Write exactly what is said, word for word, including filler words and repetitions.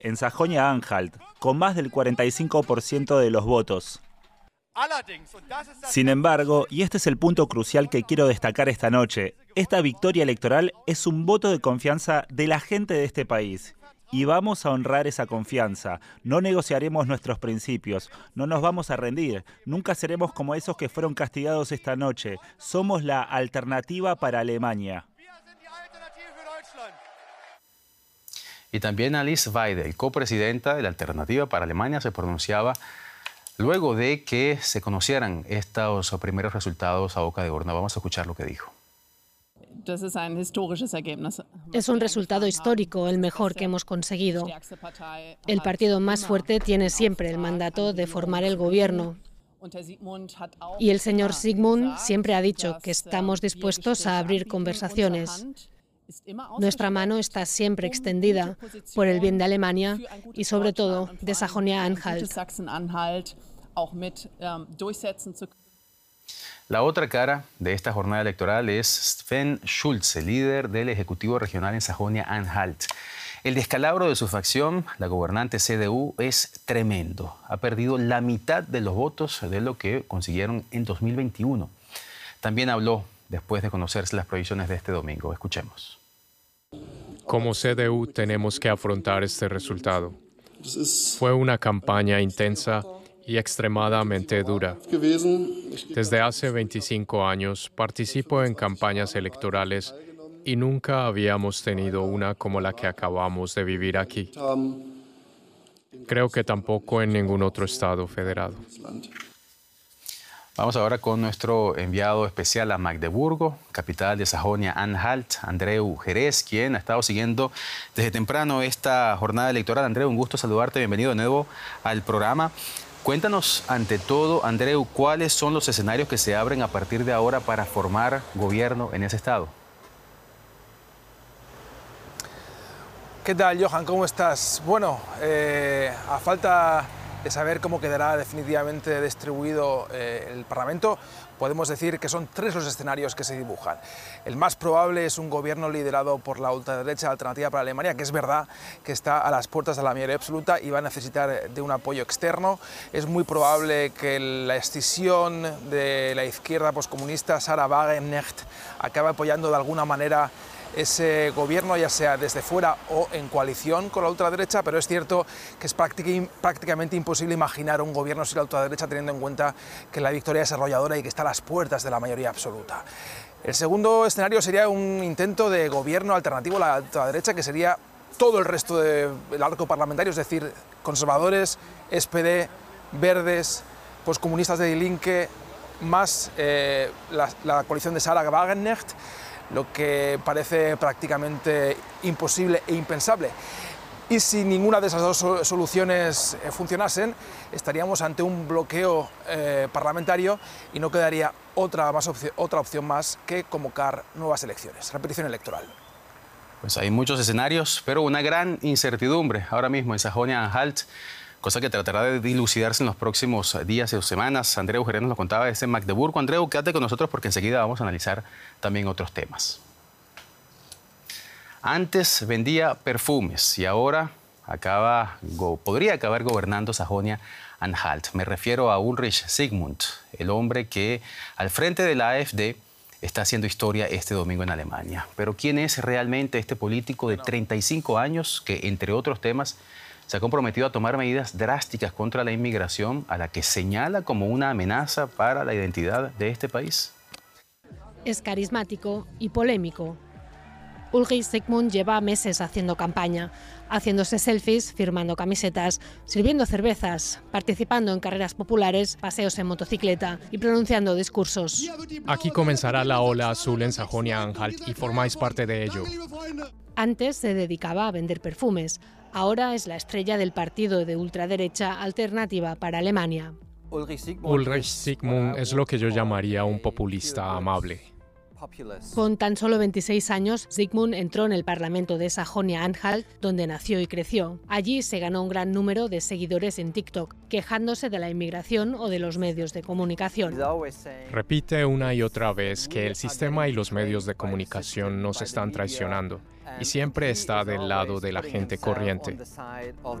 en Sajonia-Anhalt, con más del cuarenta y cinco por ciento de los votos. Sin embargo, y este es el punto crucial que quiero destacar esta noche, esta victoria electoral es un voto de confianza de la gente de este país. Y vamos a honrar esa confianza. No negociaremos nuestros principios, no nos vamos a rendir, nunca seremos como esos que fueron castigados esta noche. Somos la alternativa para Alemania. Y también Alice Weidel, copresidenta de la Alternativa para Alemania, se pronunciaba luego de que se conocieran estos primeros resultados a boca de urna. Vamos a escuchar lo que dijo. Es un resultado histórico, el mejor que hemos conseguido. El partido más fuerte tiene siempre el mandato de formar el gobierno. Y el señor Sigmund siempre ha dicho que estamos dispuestos a abrir conversaciones. Nuestra mano está siempre extendida por el bien de Alemania y sobre todo de Sajonia-Anhalt. La otra cara de esta jornada electoral es Sven Schulze, líder del Ejecutivo Regional en Sajonia-Anhalt. El descalabro de su facción, la gobernante C D U, es tremendo. Ha perdido la mitad de los votos de lo que consiguieron en dos mil veintiuno. También habló después de conocerse las proyecciones de este domingo. Escuchemos. Como C D U tenemos que afrontar este resultado. Fue una campaña intensa y extremadamente dura. Desde hace veinticinco años participo en campañas electorales y nunca habíamos tenido una como la que acabamos de vivir aquí. Creo que tampoco en ningún otro estado federado. Vamos ahora con nuestro enviado especial a Magdeburgo, capital de Sajonia-Anhalt, Andreu Jerez, quien ha estado siguiendo desde temprano esta jornada electoral. Andreu, un gusto saludarte, bienvenido de nuevo al programa. Cuéntanos, ante todo, Andreu, ¿cuáles son los escenarios que se abren a partir de ahora para formar gobierno en ese estado? ¿Qué tal, Johan? ¿Cómo estás? Bueno, eh, a falta de saber cómo quedará definitivamente distribuido eh, el Parlamento, podemos decir que son tres los escenarios que se dibujan. El más probable es un gobierno liderado por la ultraderecha Alternativa para Alemania, que es verdad que está a las puertas de la mayoría absoluta y va a necesitar de un apoyo externo. Es muy probable que la escisión de la izquierda poscomunista, Sarah Wagenknecht, acabe apoyando de alguna manera ese gobierno, ya sea desde fuera o en coalición con la ultraderecha, pero es cierto que es prácticamente imposible imaginar un gobierno sin la ultraderecha, teniendo en cuenta que la victoria es arrolladora y que está a las puertas de la mayoría absoluta. El segundo escenario sería un intento de gobierno alternativo a la ultraderecha, que sería todo el resto del arco parlamentario, es decir, conservadores, S P D, verdes, poscomunistas de Die Linke, más eh, la, la coalición de Sarah Wagenknecht, lo que parece prácticamente imposible e impensable. Y si ninguna de esas dos soluciones funcionasen, estaríamos ante un bloqueo eh, parlamentario y no quedaría otra, más opción, otra opción más que convocar nuevas elecciones, repetición electoral. Pues hay muchos escenarios, pero una gran incertidumbre ahora mismo en Sajonia-Anhalt, cosa que tratará de dilucidarse en los próximos días o semanas. Andreu Jerez nos lo contaba desde Magdeburgo. Andreu, quédate con nosotros porque enseguida vamos a analizar también otros temas. Antes vendía perfumes y ahora acaba, podría acabar gobernando Sajonia-Anhalt. Me refiero a Ulrich Sigmund, el hombre que al frente de la A F D está haciendo historia este domingo en Alemania. Pero ¿quién es realmente este político de treinta y cinco años que, entre otros temas, se ha comprometido a tomar medidas drásticas contra la inmigración, a la que señala como una amenaza para la identidad de este país? Es carismático y polémico. Ulrich Sigmund lleva meses haciendo campaña, haciéndose selfies, firmando camisetas, sirviendo cervezas, participando en carreras populares, paseos en motocicleta y pronunciando discursos. Aquí comenzará la ola azul en Sajonia-Anhalt y formáis parte de ello. Antes se dedicaba a vender perfumes. Ahora es la estrella del partido de ultraderecha Alternativa para Alemania. Ulrich Sigmund es lo que yo llamaría un populista amable. Con tan solo veintiséis años, Sigmund entró en el Parlamento de Sajonia-Anhalt, donde nació y creció. Allí se ganó un gran número de seguidores en TikTok, quejándose de la inmigración o de los medios de comunicación. Repite una y otra vez que el sistema y los medios de comunicación nos están traicionando y siempre está del lado de la gente corriente.